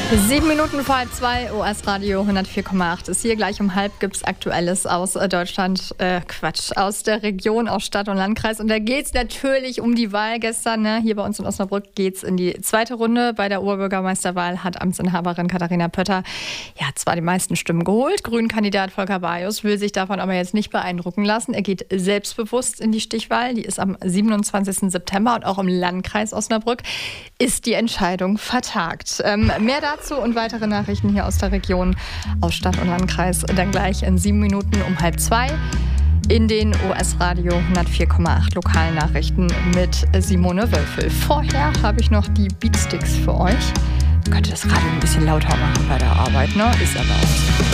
7 Minuten vor halb zwei, OS-Radio 104,8 ist hier. Gleich um halb gibt es Aktuelles aus Deutschland, aus der Region, aus Stadt und Landkreis. Und da geht es natürlich um die Wahl gestern. Ne? Hier bei uns in Osnabrück geht es in die zweite Runde. Bei der Oberbürgermeisterwahl hat Amtsinhaberin Katharina Pötter zwar die meisten Stimmen geholt. Grünen-Kandidat Volker Bajus will sich davon aber jetzt nicht beeindrucken lassen. Er geht selbstbewusst in die Stichwahl. Die ist am 27. September und auch im Landkreis Osnabrück ist die Entscheidung vertagt. Mehr dazu und weitere Nachrichten hier aus der Region, aus Stadt und Landkreis, dann gleich in 7 Minuten um halb zwei in den OS-Radio 104,8 Lokalnachrichten mit Simone Wölfel. Vorher habe ich noch die Beatsticks für euch. Könnt ihr das Radio ein bisschen lauter machen bei der Arbeit, ne? Ist erlaubt.